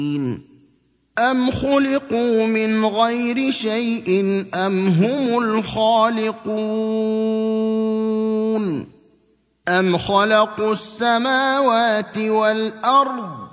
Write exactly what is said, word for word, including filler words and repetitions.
أَمْ خُلِقُوا مِنْ غَيْرِ شَيْءٍ أَمْ هُمُ الْخَالِقُونَ أَمْ خَلَقُوا السَّمَاوَاتِ وَالْأَرْضَ